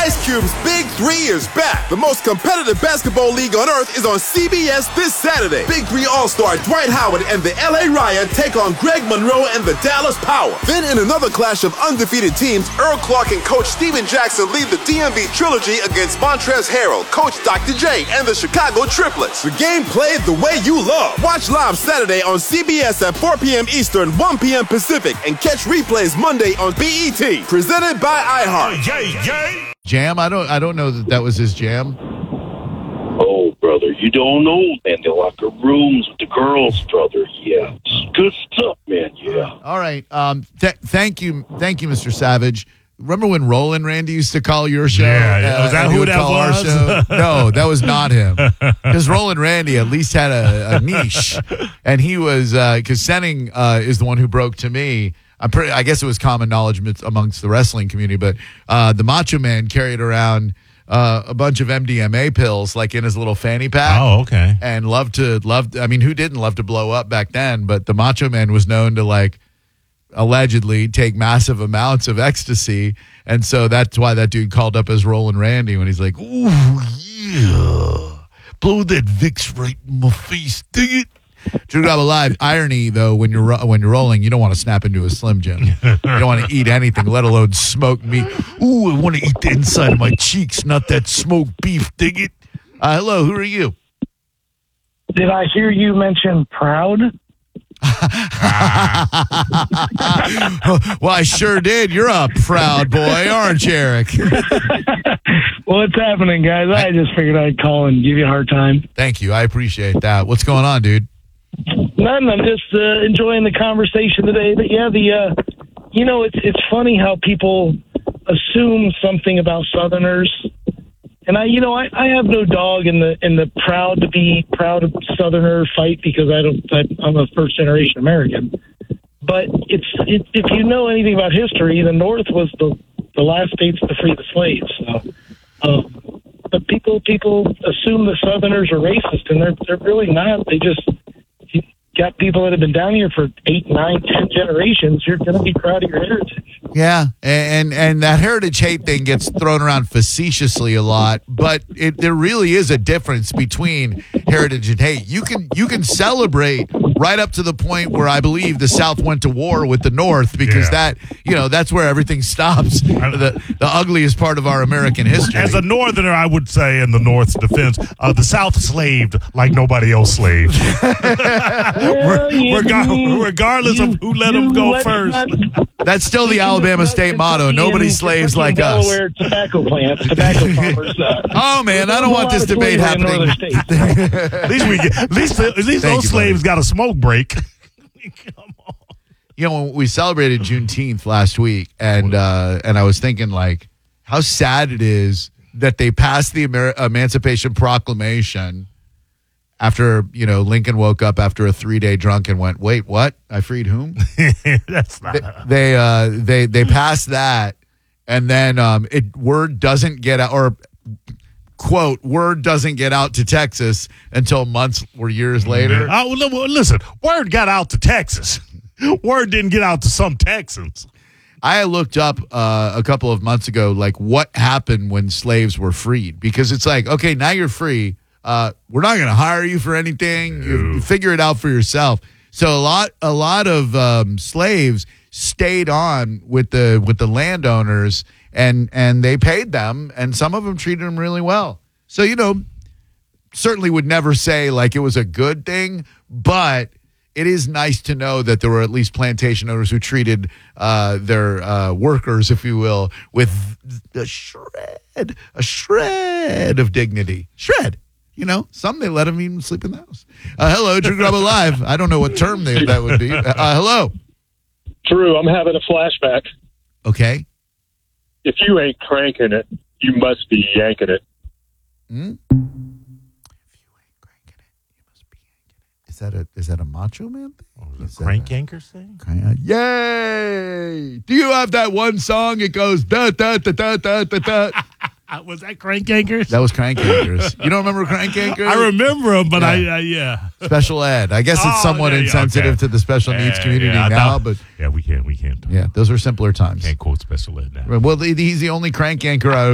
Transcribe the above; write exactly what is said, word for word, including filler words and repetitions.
Ice Cube's Big Three is back. The most competitive basketball league on earth is on C B S this Saturday. Big Three All-Star Dwight Howard and the L A Riot take on Greg Monroe and the Dallas Power. Then in another clash of undefeated teams, Earl Clark and Coach Steven Jackson lead the D M V Trilogy against Montrezl Harrell, Coach Doctor J, and the Chicago Triplets. The game played the way you love. Watch live Saturday on C B S at four p.m. Eastern, one p.m. Pacific, and catch replays Monday on B E T. Presented by iHeart. Yay, yay. Jam? I don't I don't know that that was his jam. Oh, brother, you don't know, man. The locker rooms with the girls, brother. Yeah, it's good stuff, man. Yeah. All right. Um. Th- thank you, thank you, Mister Savage. Remember when Roland Randy used to call your show? Yeah, was that uh, who that was? Our show? No, that was not him. Because Roland Randy at least had a, a niche, and he was because uh, Senning uh, is the one who broke to me. I'm pretty. I guess it was common knowledge amongst the wrestling community, but uh, the Macho Man carried around uh, a bunch of M D M A pills, like in his little fanny pack. Oh, okay. And loved to loved. I mean, who didn't love to blow up back then? But the Macho Man was known to like allegedly take massive amounts of ecstasy, and so that's why that dude called up as Roland Randy when he's like, "Ooh yeah, blow that Vicks right in my face, dig it." Drew Garabo Live. Irony, though, when you're ro- when you're rolling, you don't want to snap into a Slim Jim. You don't want to eat anything, let alone smoked meat. Ooh, I want to eat the inside of my cheeks, not that smoked beef. Dig it. Uh, hello, who are you? Did I hear you mention proud? Well, I sure did. You're a proud boy, aren't you, Eric? What's happening, guys? I just figured I'd call and give you a hard time. Thank you. I appreciate that. What's going on, dude? None. I'm just uh, enjoying the conversation today. But yeah, the uh, you know, it's it's funny how people assume something about Southerners, and I, you know, I, I have no dog in the in the proud to be proud of Southerner fight because I don't. I, I'm a first generation American. But it's it, if you know anything about history, the North was the the last states to free the slaves. So, um, but people people assume the Southerners are racist, and they're they're really not. They just you got people that have been down here for eight, nine, ten generations. You're going to be proud of your heritage. Yeah, and and that heritage hate thing gets thrown around facetiously a lot, but it, there really is a difference between heritage and hate. You can you can celebrate right up to the point where I believe the South went to war with the North because Yeah. that you know that's where everything stops. The the ugliest part of our American history. As a Northerner, I would say, in the North's defense, uh, the South slaved like nobody else slaved. Well, you- Reg- regardless of who let them you go let first. not- That's still the Alabama State motto. Nobody slaves like us. Delaware tobacco plants, tobacco farmers. Uh, Oh man, I don't want this debate happening. At least we get, at least, at least Thank those you, slaves got a smoke break. Come on. You know, we celebrated Juneteenth last week, and uh, and I was thinking, like, how sad it is that they passed the Emer- Emancipation Proclamation after, you know, Lincoln woke up after a three-day drunk and went, wait, what? I freed whom? That's not. they they, uh, they they passed that, and then um, it word doesn't get out, or quote, word doesn't get out to Texas until months or years later. Oh, well, listen, word got out to Texas. Word didn't get out to some Texans. I looked up uh, a couple of months ago, like, what happened when slaves were freed? Because it's like, okay, now you're free. Uh, we're not going to hire you for anything. You, you figure it out for yourself. So a lot, a lot of um, slaves stayed on with the with the landowners, and and they paid them, and some of them treated them really well. So, you know, certainly would never say like it was a good thing, but it is nice to know that there were at least plantation owners who treated uh, their uh, workers, if you will, with a shred, a shred of dignity. Shred. You know, some they let them even sleep in the house. Uh, hello, Drew Garabo Live. I don't know what term they, that would be. Uh, hello. Drew, I'm having a flashback. Okay. If you ain't cranking it, you must be yanking it. Hmm? Is that a is that a Macho Man thing? Oh, Is is that crank a- anchors thing? Crank- Yay! Do you have that one song? It goes da da da da da da da. Uh, was that crank anchors? That was Crank Anchors. You don't remember Crank Anchors? I remember them, but Yeah. I, uh, yeah. Special ed. I guess it's Oh, somewhat yeah, yeah, insensitive okay. to the special needs Yeah, community yeah, I now, thought- but Yeah, we can't, we can't. yeah, those were simpler times. Can't quote special ed now. Well, he's the only crank anchor out